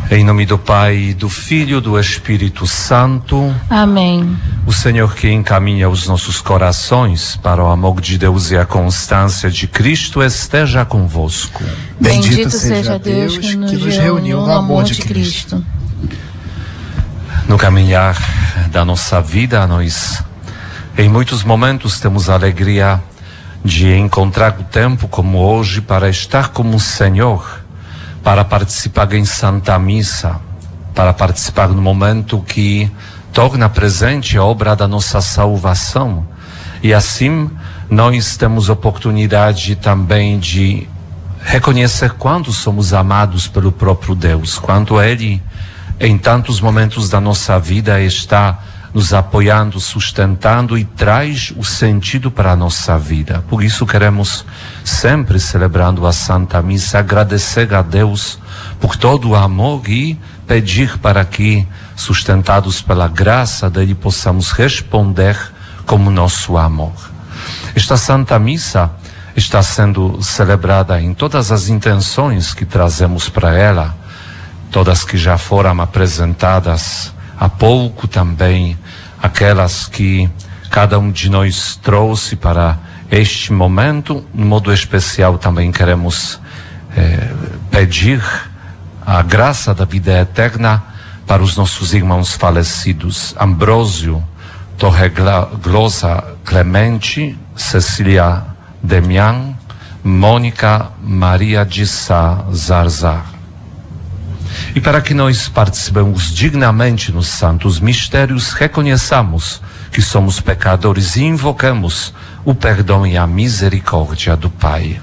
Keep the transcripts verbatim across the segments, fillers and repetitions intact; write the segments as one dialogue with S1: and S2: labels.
S1: Em nome do Pai, do Filho e do Espírito Santo.
S2: Amém.
S1: O Senhor que encaminha os nossos corações para o amor de Deus e a constância de Cristo esteja convosco.
S2: Bendito, Bendito seja Deus que nos, que nos reuniu no amor de Cristo.
S1: No caminhar da nossa vida, nós, em muitos momentos, temos a alegria de encontrar o tempo como hoje para estar como o Senhor, para participar em Santa Missa, para participar no momento que torna presente a obra da nossa salvação. E assim nós temos oportunidade também de reconhecer quanto somos amados pelo próprio Deus, quanto Ele, em tantos momentos da nossa vida, está nos apoiando, sustentando e traz o sentido para a nossa vida. Por isso queremos, sempre celebrando a Santa Missa, agradecer a Deus por todo o amor e pedir para que, sustentados pela graça dele, possamos responder como nosso amor. Esta Santa Missa está sendo celebrada em todas as intenções que trazemos para ela, todas que já foram apresentadas há pouco também, aquelas que cada um de nós trouxe para este momento. De modo especial também queremos eh, pedir a graça da vida eterna para os nossos irmãos falecidos: Ambrósio Torreglosa Clemente, Cecília Demian, Mônica Maria de Sá Zarzar. E para que nós participemos dignamente nos santos mistérios, reconheçamos que somos pecadores e invocamos o perdão e a misericórdia do Pai.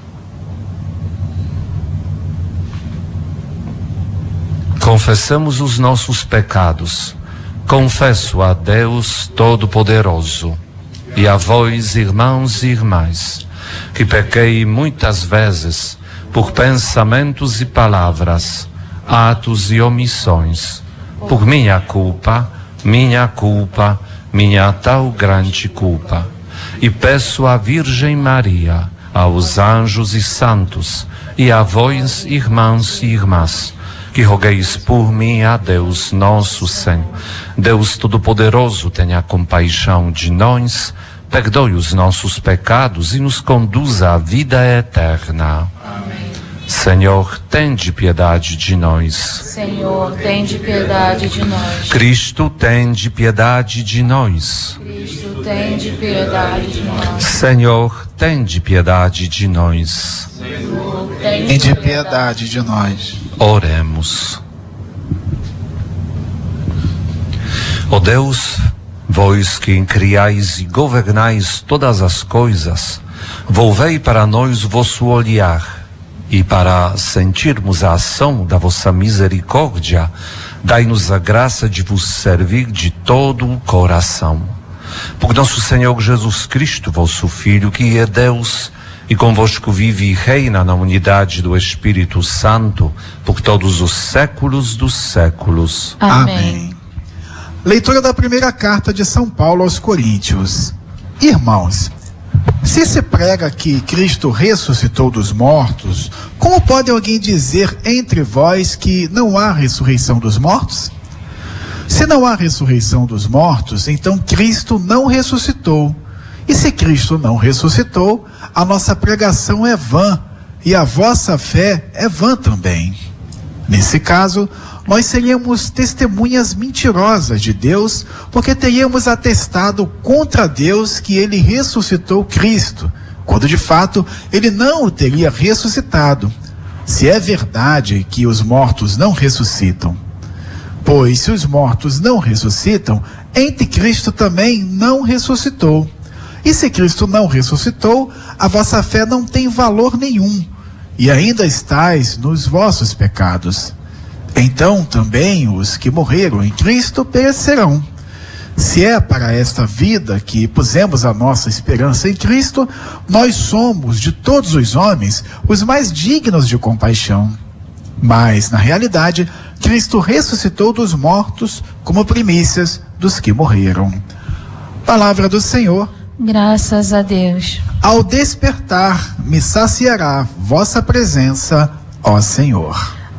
S1: Confessamos os nossos pecados. Confesso a Deus Todo-Poderoso e a vós, irmãos e irmãs, que pequei muitas vezes por pensamentos e palavras, atos e omissões, por minha culpa, minha culpa, minha tal grande culpa. E peço à Virgem Maria, aos anjos e santos, e a vós, irmãos e irmãs, que rogueis por mim a Deus nosso Senhor. Deus Todo-Poderoso, tenha compaixão de nós, perdoe os nossos pecados e nos conduza à vida eterna. Amém. Senhor, tende piedade de nós.
S2: Senhor, tende piedade de nós.
S1: Cristo, tende piedade de nós.
S2: Cristo, tende piedade de nós.
S1: Senhor, tende piedade de nós.
S2: Senhor, tende,
S3: tende piedade de nós.
S1: Oremos. Ó Deus, vós que criais e governais todas as coisas, volvei para nós o vosso olhar, e para sentirmos a ação da vossa misericórdia, dai-nos a graça de vos servir de todo o coração. Por nosso Senhor Jesus Cristo, vosso Filho, que é Deus, e convosco vive e reina na unidade do Espírito Santo, por todos os séculos dos séculos.
S2: Amém.
S3: Amém. Leitura da primeira carta de São Paulo aos Coríntios. Irmãos, se se prega que Cristo ressuscitou dos mortos, como pode alguém dizer entre vós que não há ressurreição dos mortos? Se não há ressurreição dos mortos, então Cristo não ressuscitou. E se Cristo não ressuscitou, a nossa pregação é vã, e a vossa fé é vã também. Nesse caso, nós seríamos testemunhas mentirosas de Deus, porque teríamos atestado contra Deus que ele ressuscitou Cristo, quando de fato ele não o teria ressuscitado, se é verdade que os mortos não ressuscitam. Pois se os mortos não ressuscitam, entre Cristo também não ressuscitou. E se Cristo não ressuscitou, a vossa fé não tem valor nenhum, e ainda estáis nos vossos pecados. Então também os que morreram em Cristo perecerão. Se é para esta vida que pusemos a nossa esperança em Cristo, nós somos, de todos os homens, os mais dignos de compaixão. Mas, na realidade, Cristo ressuscitou dos mortos como primícias dos que morreram. Palavra do Senhor.
S2: Graças a Deus.
S3: Ao despertar, me saciará vossa presença, ó Senhor.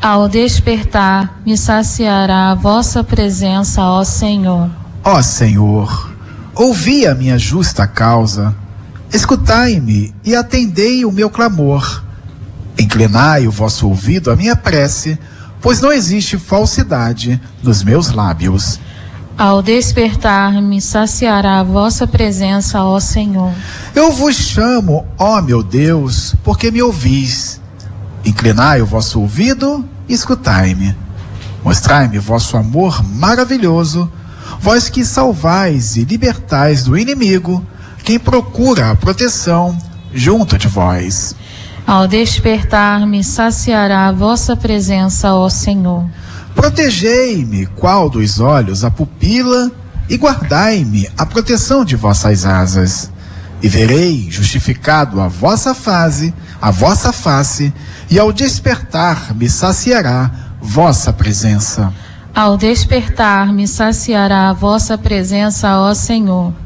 S2: Ao despertar, me saciará a vossa presença, ó Senhor.
S3: Ó Senhor, ouvi a minha justa causa, escutai-me e atendei o meu clamor. Inclinai o vosso ouvido à minha prece, pois não existe falsidade nos meus lábios.
S2: Ao despertar, me saciará a vossa presença, ó Senhor.
S3: Eu vos chamo, ó meu Deus, porque me ouvis. Inclinai o vosso ouvido e escutai-me. Mostrai-me vosso amor maravilhoso, vós que salvais e libertais do inimigo, quem procura a proteção junto de vós.
S2: Ao despertar, me saciará a vossa presença, ó Senhor.
S3: Protegei-me, qual dos olhos a pupila, e guardai-me a proteção de vossas asas. E verei justificado a vossa face, a vossa face, e ao despertar me saciará vossa presença.
S2: Ao despertar, me saciará a vossa presença, ó Senhor.